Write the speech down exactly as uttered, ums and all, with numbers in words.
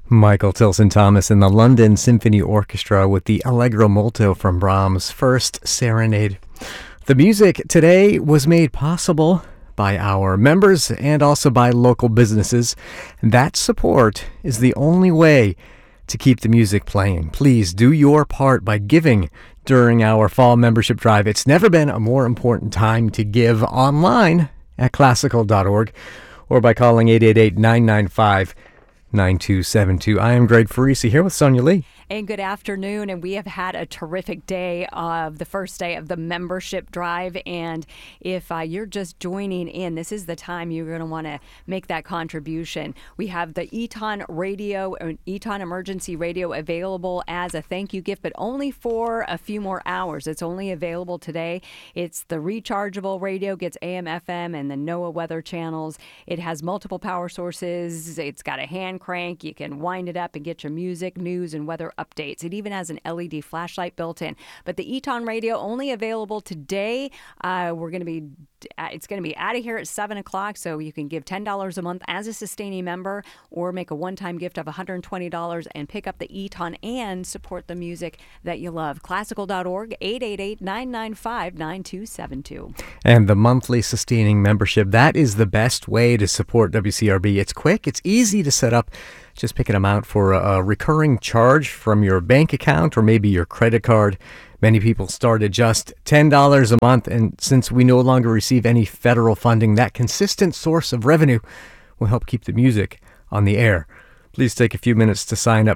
Michael Tilson Thomas and the London Symphony Orchestra with the Allegro Molto from Brahms' First Serenade. The music today was made possible by our members and also by local businesses. That support is the only way to keep the music playing. Please do your part by giving during our fall membership drive. It's never been a more important time to give online at classical dot org or by calling eight eight eight, nine nine five, nine two seven two. I am Greg Farisi here with Sonia Lee. And good afternoon, and we have had a terrific day of the first day of the membership drive. And if uh, you're just joining in, this is the time you're going to want to make that contribution. We have the Eton Radio, Eton Emergency Radio available as a thank you gift, but only for a few more hours. It's only available today. It's the rechargeable radio, gets A M, F M, and the NOAA weather channels. It has multiple power sources. It's got a hand crank. You can wind it up and get your music, news, and weather updates. It even has an L E D flashlight built in. But the Eton Radio only available today. Uh, we're going to be, it's going to be out of here at seven o'clock, so you can give ten dollars a month as a sustaining member or make a one-time gift of one hundred twenty dollars and pick up the Eton and support the music that you love. classical dot org, eight eight eight, nine nine five, nine two seven two. And the monthly sustaining membership, that is the best way to support W C R B. It's quick, it's easy to set up. Just pick an amount for a recurring charge from your bank account or maybe your credit card. Many people start at just ten dollars a month, and since we no longer receive any federal funding, that consistent source of revenue will help keep the music on the air. Please take a few minutes to sign up